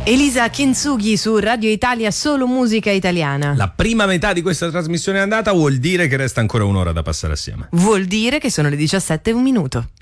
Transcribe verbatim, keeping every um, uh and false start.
Elisa Kintsugi su Radio Italia, solo musica italiana. La prima metà di questa trasmissione è andata, vuol dire che resta ancora un'ora da passare assieme. Vuol dire che sono le diciassette e un minuto.